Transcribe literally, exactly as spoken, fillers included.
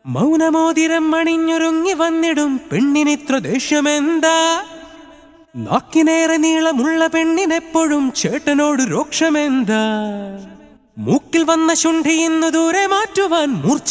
മൗനമോതിരം അണിഞ്ഞൊരുങ്ങി വന്നിടും പെണ്ണിനിത്ര ദേഷ്യമെന്താ? നാക്കിനേറെ നീളമുള്ള പെണ്ണിനെപ്പോഴും ചേട്ടനോട് രോക്ഷമെന്താ? മൂക്കിൽ വന്ന ശുണ്ഠി ഇന്നു ദൂരെ മാറ്റുവാൻ മൂർച്ച